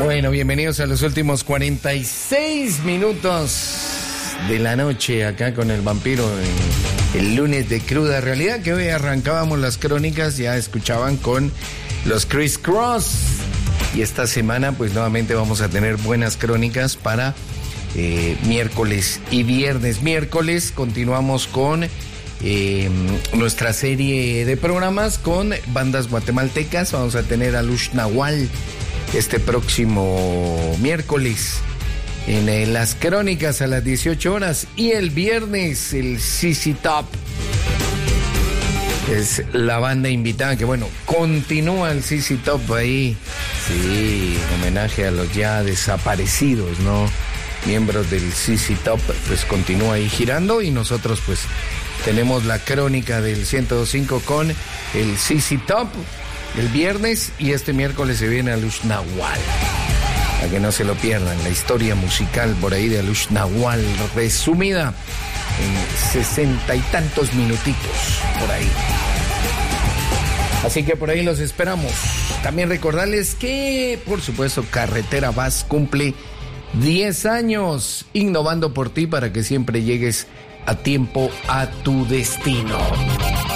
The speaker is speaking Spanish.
Bueno, bienvenidos a los últimos 46 minutos de la noche acá con el vampiro en el lunes de cruda realidad, que hoy arrancábamos las crónicas, ya escuchaban con los Criss Cross, y esta semana pues nuevamente vamos a tener buenas crónicas para miércoles y viernes. Miércoles continuamos con nuestra serie de programas con bandas guatemaltecas. Vamos a tener a Lush Nahual este próximo miércoles en las crónicas a las 18 horas, y el viernes el CC Top es la banda invitada, que bueno, continúa el CC Top ahí, sí, homenaje a los ya desaparecidos, ¿no? Miembros del CC Top, pues continúa ahí girando, y nosotros pues tenemos la crónica del 102.5 con el CC Top el viernes, y este miércoles se viene a Lush Nahual. Para que no se lo pierdan, la historia musical por ahí de Lush Nahual, resumida en 60 y tantos minutitos por ahí. Así que por ahí los esperamos. También recordarles que, por supuesto, Carretera Vaz cumple 10 años, innovando por ti para que siempre llegues a tiempo a tu destino.